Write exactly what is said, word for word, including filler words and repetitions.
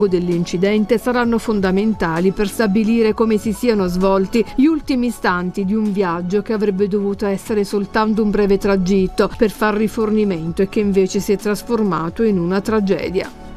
dell'incidente saranno fondamentali per stabilire come si siano svolti gli ultimi istanti di un viaggio che avrebbe dovuto essere soltanto un breve tragitto per far rifornimento e che invece si è trasformato in una tragedia.